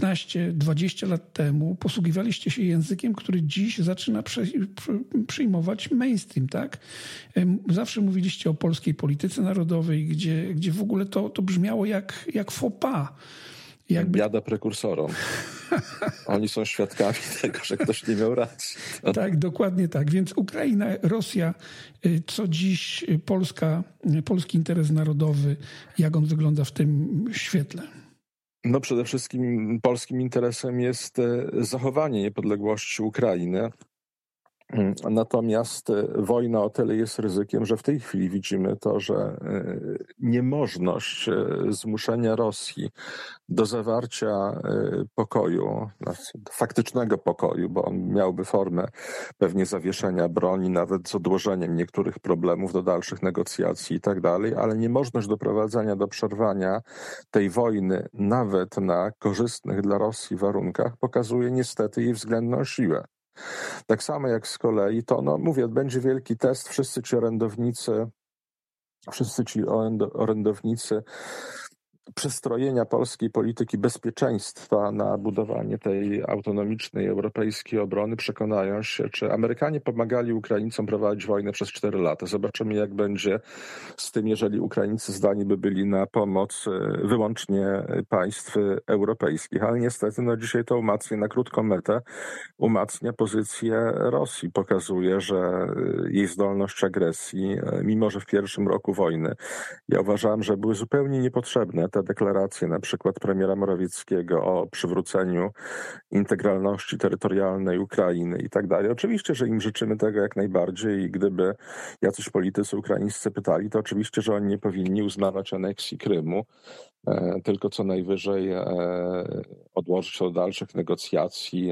15-20 lat temu posługiwaliście się językiem, który dziś zaczyna przyjmować mainstream, tak? Zawsze mówiliście o polskiej polityce narodowej, gdzie w ogóle to brzmiało jak faux pas. Biada prekursorom. Oni są świadkami tego, że ktoś nie miał racji. Tak, dokładnie tak. Więc Ukraina, Rosja, co dziś polski interes narodowy, jak on wygląda w tym świetle? No przede wszystkim polskim interesem jest zachowanie niepodległości Ukrainy. Natomiast wojna o tyle jest ryzykiem, że w tej chwili widzimy to, że niemożność zmuszenia Rosji do zawarcia pokoju, faktycznego pokoju, bo on miałby formę pewnie zawieszenia broni, nawet z odłożeniem niektórych problemów do dalszych negocjacji i tak dalej, ale niemożność doprowadzenia do przerwania tej wojny nawet na korzystnych dla Rosji warunkach pokazuje niestety jej względną siłę. Tak samo jak z kolei to, mówię, będzie wielki test, wszyscy ci orędownicy przestrojenia polskiej polityki bezpieczeństwa na budowanie tej autonomicznej europejskiej obrony przekonają się, czy Amerykanie pomagali Ukraińcom prowadzić wojnę przez 4 lata. Zobaczymy, jak będzie z tym, jeżeli Ukraińcy zdani by byli na pomoc wyłącznie państw europejskich. Ale niestety dzisiaj to umacnia na krótką metę, umacnia pozycję Rosji. Pokazuje, że jej zdolność agresji, mimo że w pierwszym roku wojny, ja uważałem, że były zupełnie niepotrzebne te deklaracje na przykład premiera Morawieckiego o przywróceniu integralności terytorialnej Ukrainy i tak dalej. Oczywiście, że im życzymy tego jak najbardziej i gdyby jacyś politycy ukraińscy pytali, to oczywiście, że oni nie powinni uznawać aneksji Krymu, tylko co najwyżej odłożyć do dalszych negocjacji,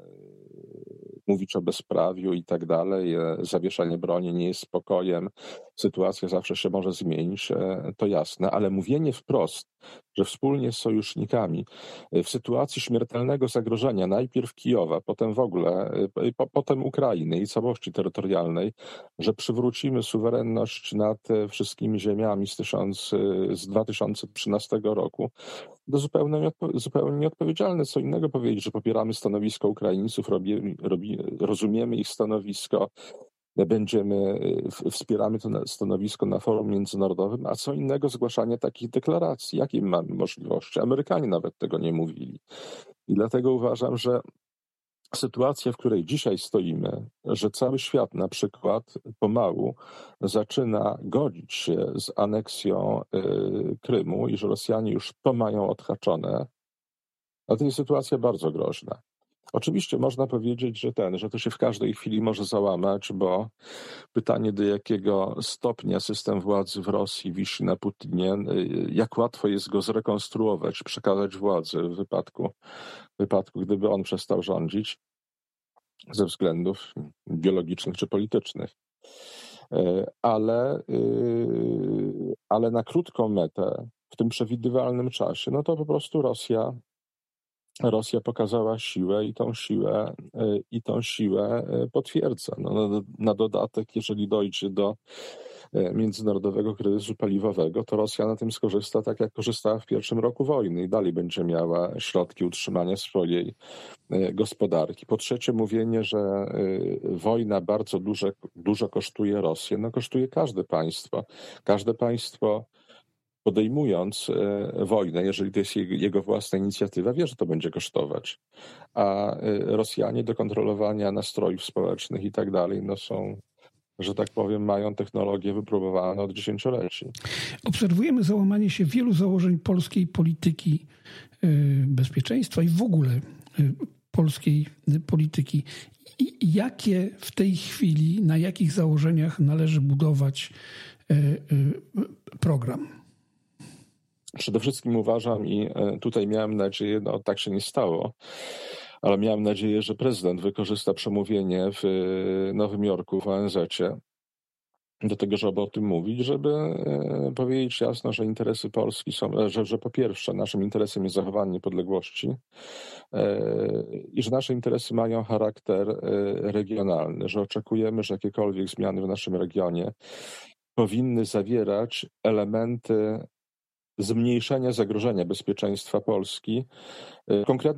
mówić o bezprawiu i tak dalej, zawieszanie broni nie jest spokojem, sytuacja zawsze się może zmienić, to jasne, ale mówienie wprost, że wspólnie z sojusznikami w sytuacji śmiertelnego zagrożenia, najpierw Kijowa, potem w ogóle, potem Ukrainy i całości terytorialnej, że przywrócimy suwerenność nad wszystkimi ziemiami z 2013 roku, to zupełnie nieodpowiedzialne. Co innego powiedzieć, że popieramy stanowisko Ukraińców, rozumiemy ich stanowisko, wspieramy to stanowisko na forum międzynarodowym, a co innego zgłaszanie takich deklaracji. Jakie mamy możliwości? Amerykanie nawet tego nie mówili. I dlatego uważam, że sytuacja, w której dzisiaj stoimy, że cały świat na przykład pomału zaczyna godzić się z aneksją Krymu i że Rosjanie już to mają odhaczone, a to jest sytuacja bardzo groźna. Oczywiście można powiedzieć, że to się w każdej chwili może załamać, bo pytanie, do jakiego stopnia system władzy w Rosji wisi na Putinie, jak łatwo jest go zrekonstruować, przekazać władzę w wypadku, gdyby on przestał rządzić ze względów biologicznych czy politycznych. Ale na krótką metę, w tym przewidywalnym czasie, to po prostu Rosja pokazała siłę i tą siłę potwierdza. Na dodatek, jeżeli dojdzie do międzynarodowego kryzysu paliwowego, to Rosja na tym skorzysta tak, jak korzystała w pierwszym roku wojny i dalej będzie miała środki utrzymania swojej gospodarki. Po trzecie, mówienie, że wojna bardzo dużo kosztuje Rosję. Kosztuje każde państwo. Każde państwo, podejmując wojnę, jeżeli to jest jego własna inicjatywa, wie, że to będzie kosztować. A Rosjanie do kontrolowania nastrojów społecznych i tak dalej, są, że tak powiem, mają technologię wypróbowaną od dziesięcioleci. Obserwujemy załamanie się wielu założeń polskiej polityki bezpieczeństwa i w ogóle polskiej polityki. I jakie w tej chwili, na jakich założeniach należy budować program? Przede wszystkim uważam i tutaj miałem nadzieję, tak się nie stało, ale miałem nadzieję, że prezydent wykorzysta przemówienie w Nowym Jorku w ONZ-cie do tego, żeby o tym mówić, żeby powiedzieć jasno, że interesy Polski są, że po pierwsze naszym interesem jest zachowanie niepodległości i że nasze interesy mają charakter regionalny, że oczekujemy, że jakiekolwiek zmiany w naszym regionie powinny zawierać elementy zmniejszenia zagrożenia bezpieczeństwa Polski, konkretnie